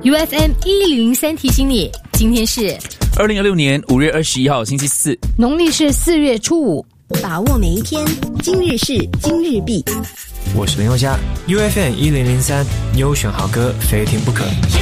UFM 1003提醒你，今天是 2026年5月21号星期四， 农历是4月初5。 把握每一天，今日事今日毕。 我是林宥嘉 ，UFM 1003，优选好歌，非听不可。